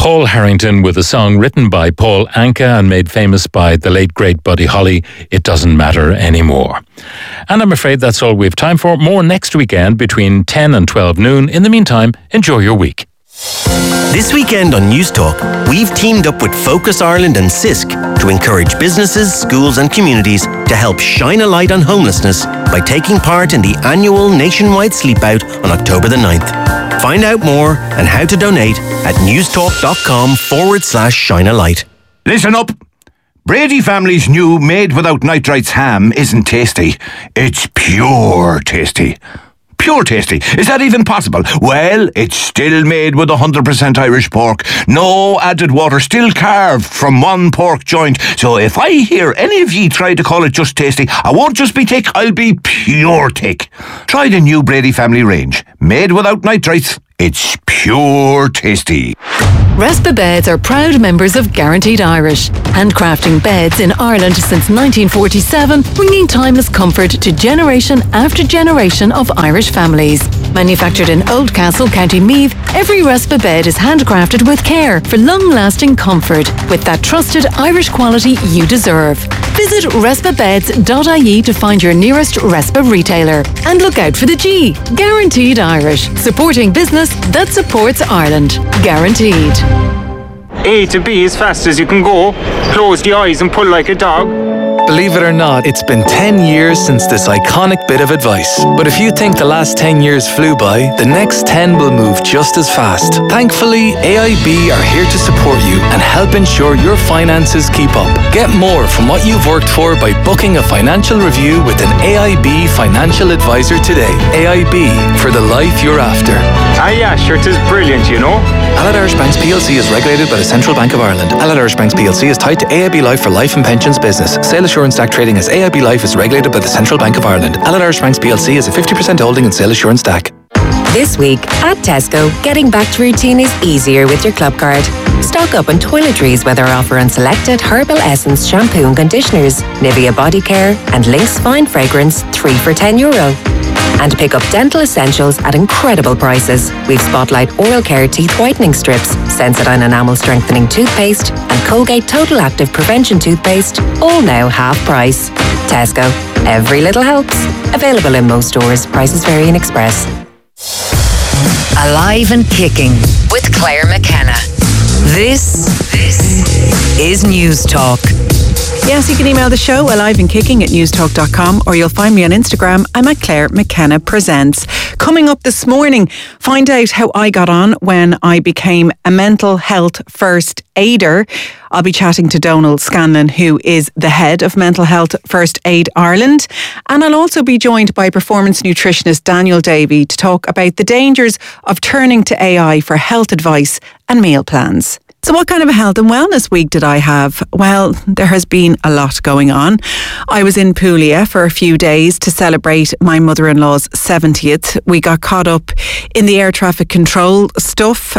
Paul Harrington with a song written by Paul Anka and made famous by the late great Buddy Holly, It Doesn't Matter Anymore. And I'm afraid that's all we have time for. More next weekend between 10 and 12 noon. In the meantime, enjoy your week. This weekend on News Talk, we've teamed up with Focus Ireland and CISC to encourage businesses, schools and communities to help shine a light on homelessness by taking part in the annual nationwide sleep out on October the 9th. Find out more and how to donate at newstalk.com/shine-a-light. Listen up! Brady family's new made without nitrites ham isn't tasty. It's pure tasty. Pure tasty. Is that even possible? Well, it's still made with 100% Irish pork. No added water, still carved from one pork joint. So if I hear any of ye try to call it just tasty, I won't just be thick, I'll be pure thick. Try the new Brady family range. Made without nitrites. It's pure tasty. Respa Beds are proud members of Guaranteed Irish, handcrafting beds in Ireland since 1947, bringing timeless comfort to generation after generation of Irish families. Manufactured in Oldcastle, County Meath, every Respa bed is handcrafted with care for long-lasting comfort, with that trusted Irish quality you deserve. Visit respabeds.ie to find your nearest Respa retailer. And look out for the G, Guaranteed Irish, supporting business that supports Ireland. Guaranteed. A to B as fast as you can go. Close the eyes and pull like a dog. Believe it or not, it's been 10 years since this iconic bit of advice. But if you think the last 10 years flew by, the next 10 will move just as fast. Thankfully, AIB are here to support you and help ensure your finances keep up. Get more from what you've worked for by booking a financial review with an AIB financial advisor today. AIB, for the life you're after. Ah yeah, sure, it is brilliant, you know. Allied Irish Banks PLC is regulated by the Central Bank of Ireland. Allied Irish Banks PLC is tied to AIB Life for life and pensions business. Sale Assurance DAC trading as AIB Life is regulated by the Central Bank of Ireland. Allied Irish Banks PLC is a 50% holding in Sale Assurance DAC. This week at Tesco, getting back to routine is easier with your club card. Stock up on toiletries with our offer on selected Herbal Essence shampoo and conditioners, Nivea body care and Lynx fine fragrance 3 for €10. And pick up dental essentials at incredible prices. We've Spotlight Oral Care Teeth Whitening Strips, Sensodyne Enamel Strengthening Toothpaste and Colgate Total Active Prevention Toothpaste, all now half price. Tesco. Every little helps. Available in most stores. Prices vary in Express. Alive and Kicking with Claire McKenna. This is News Talk. Yes, you can email the show aliveandkicking@newstalk.com, or you'll find me on Instagram. I'm at Claire McKenna Presents. Coming up this morning, find out how I got on when I became a mental health first aider. I'll be chatting to Donal Scanlon, who is the head of Mental Health First Aid Ireland. And I'll also be joined by performance nutritionist Daniel Davey to talk about the dangers of turning to AI for health advice and meal plans. So what kind of a health and wellness week did I have? Well, there has been a lot going on. I was in Puglia for a few days to celebrate my mother-in-law's 70th. We got caught up in the air traffic control stuff.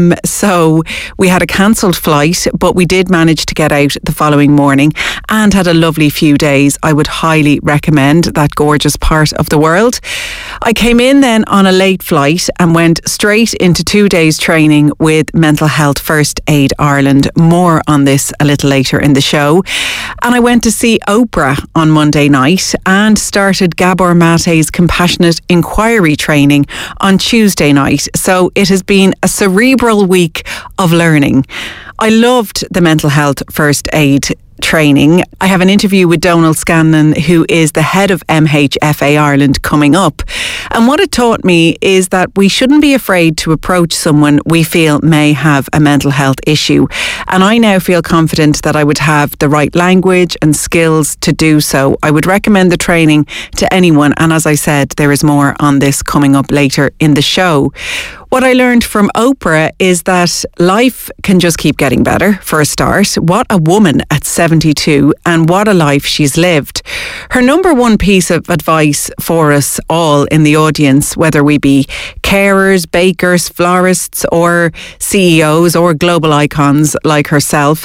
So we had a cancelled flight, but we did manage to get out the following morning and had a lovely few days. I would highly recommend that gorgeous part of the world. I came in then on a late flight and went straight into 2 days training with Mental Health First Aid Ireland. More on this a little later in the show. And I went to see Oprah on Monday night and started Gabor Mate's compassionate inquiry training on Tuesday night. So it has been a cerebral week of learning. I loved the Mental Health First Aid training. I have an interview with Donal Scanlon, who is the head of MHFA Ireland, coming up. And what it taught me is that we shouldn't be afraid to approach someone we feel may have a mental health issue. And I now feel confident that I would have the right language and skills to do so. I would recommend the training to anyone. And as I said, there is more on this coming up later in the show. What I learned from Oprah is that life can just keep getting better, for a start. What a woman at 72, and what a life she's lived. Her number one piece of advice for us all in the audience, whether we be carers, bakers, florists, or CEOs or global icons like herself,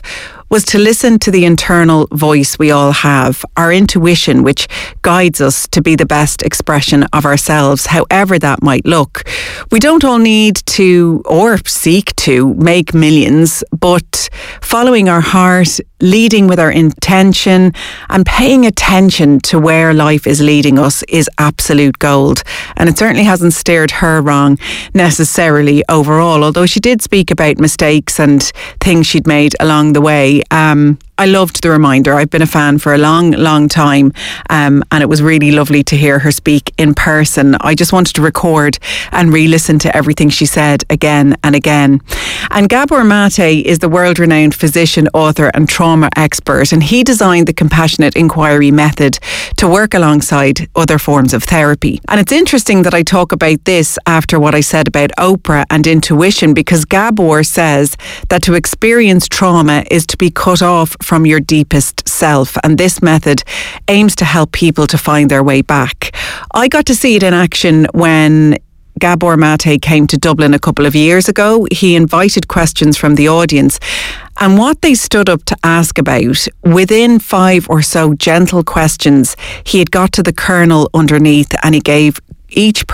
was to listen to the internal voice we all have, our intuition, which guides us to be the best expression of ourselves, however that might look. We don't all need to or seek to make millions, but following our heart, leading with our intention and paying attention to where life is leading us is absolute gold. And it certainly hasn't steered her wrong necessarily overall, although she did speak about mistakes and things she'd made along the way. I loved the reminder. I've been a fan for a long, long time, and it was really lovely to hear her speak in person. I just wanted to record and re-listen to everything she said again and again. And Gabor Mate is the world-renowned physician, author and trauma expert, and he designed the compassionate inquiry method to work alongside other forms of therapy. And it's interesting that I talk about this after what I said about Oprah and intuition, because Gabor says that to experience trauma is to be cut off from your deepest self, and this method aims to help people to find their way back. I got to see it in action when Gabor Mate came to Dublin a couple of years ago. He invited questions from the audience, and what they stood up to ask about, within 5 or so gentle questions, he had got to the kernel underneath, and he gave each